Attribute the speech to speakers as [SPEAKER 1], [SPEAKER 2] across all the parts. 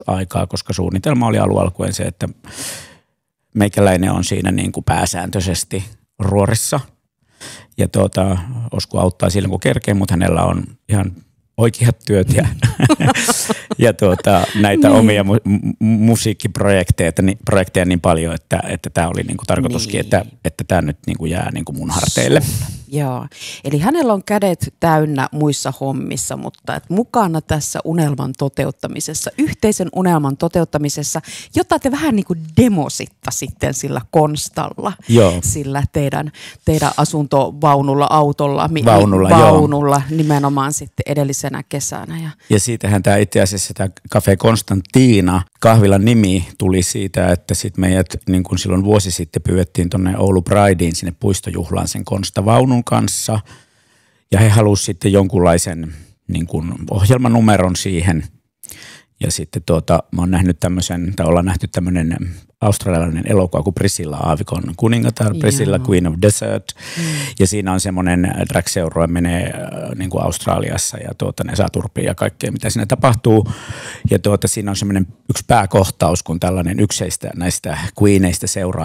[SPEAKER 1] aikaa, koska suunnitelma oli alkualkuen se, että meikäläinen on siinä niin kuin pääsääntöisesti ruorissa. Ja Osku auttaa silloin kun kerkee, mutta hänellä on ihan oikeat työt ja näitä omia musiikkiprojekteja niin paljon, että tämä oli niinku tarkoituskin, että tämä nyt niinku jää niinku mun harteille.
[SPEAKER 2] Joo, eli hänellä on kädet täynnä muissa hommissa, mutta mukana tässä unelman toteuttamisessa, yhteisen unelman toteuttamisessa, jota te vähän niin kuin demositta sitten sillä Konstalla,
[SPEAKER 1] joo.
[SPEAKER 2] Sillä teidän asuntovaunulla, vaunulla nimenomaan sitten edellisenä kesänä.
[SPEAKER 1] Ja siitähän tämä itse asiassa tämä Cafe Constantina kahvilan nimi tuli siitä, että sitten meidät niin kuin silloin vuosi sitten pyydettiin tuonne Oulu Prideen sinne puistojuhlaan sen Konsta-vaunun kanssa. Ja he halusivat sitten jonkunlaisen niin kuin ohjelmanumeron siihen. Ja sitten mä oon nähnyt ollaan nähty tämmöinen australialainen elokuva kuin Priscilla Aavikon kuningatar, Priscilla Queen of Desert. Ja siinä on semmoinen drag-seurue menee niin kuin Australiassa ja ne saa turpia ja kaikkea mitä siinä tapahtuu. Ja siinä on semmoinen yksi pääkohtaus, kun tällainen yksi näistä queeneistä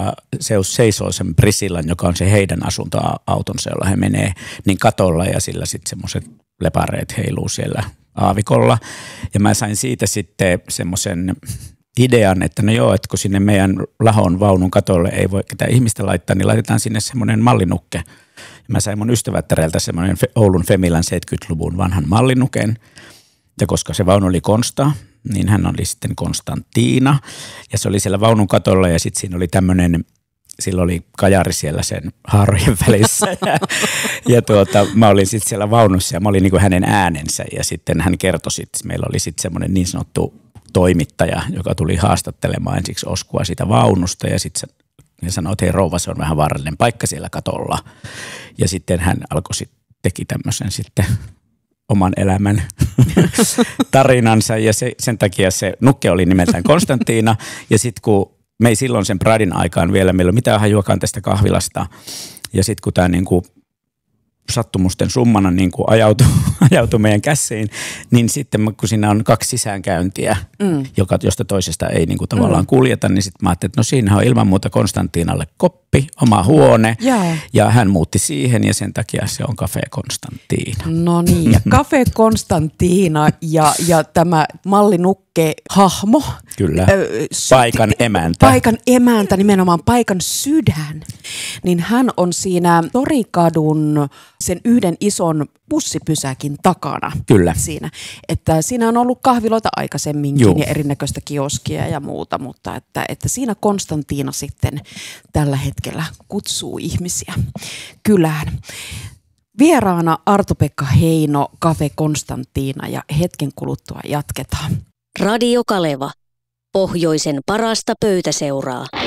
[SPEAKER 1] seisoo sen Priscillan, joka on se heidän asuntoautonsa, jolla he menee niin katolla ja sillä sitten semmoiset lepareet heiluu siellä aavikolla. Ja mä sain siitä sitten semmoisen idean, että no joo, että kun sinne meidän lahon vaunun katolle ei voi ketään ihmistä laittaa, niin laitetaan sinne semmoinen mallinukke. Ja mä sain mun ystävättäreltä semmoinen Oulun Femilän 70-luvun vanhan mallinuken. Ja koska se vaunu oli Konsta, niin hän oli sitten Konstantiina. Ja se oli siellä vaunun katolla ja sitten siinä oli tämmöinen, sillä oli kajari siellä sen haarojen välissä ja mä olin sitten siellä vaunussa ja mä olin niin kuin hänen äänensä ja sitten hän kertoi sitten, meillä oli sitten semmoinen niin sanottu toimittaja, joka tuli haastattelemaan ensiksi Oskua siitä vaunusta ja sitten hän sanoi, että hei rouva, se on vähän vaarallinen paikka siellä katolla ja sitten hän teki tämmöisen sitten oman elämän tarinansa ja sen takia se nukke oli nimeltään Konstantiina ja sitten kun me ei silloin sen Pradin aikaan vielä, meillä ei ole mitään hajuakaan tästä kahvilasta. Ja sitten kun tämä niinku sattumusten summana niinku ajautui meidän käsiin, niin sitten kun siinä on 2 sisäänkäyntiä, josta toisesta ei niinku tavallaan kuljeta, niin sitten mä ajattelin, että no siinähän on ilman muuta Konstantiinalle koppi, oma huone. Ja hän muutti siihen ja sen takia se on Cafe Constantina.
[SPEAKER 2] No niin, ja Cafe Constantina ja tämä mallinukke-hahmo.
[SPEAKER 1] Kyllä, paikan emäntä.
[SPEAKER 2] Paikan emäntä, nimenomaan paikan sydän. Niin hän on siinä Torikadun sen yhden ison bussipysäkin takana.
[SPEAKER 1] Kyllä.
[SPEAKER 2] Siinä. Että siinä on ollut kahviloita aikaisemminkin ja erinäköistä kioskia ja muuta, mutta että siinä Konstantiina sitten tällä hetkellä kutsuu ihmisiä kylään. Vieraana Arto-Pekka Heino, Cafe Constantina ja hetken kuluttua jatketaan.
[SPEAKER 3] Radio Kaleva. Pohjoisen parasta pöytäseuraa.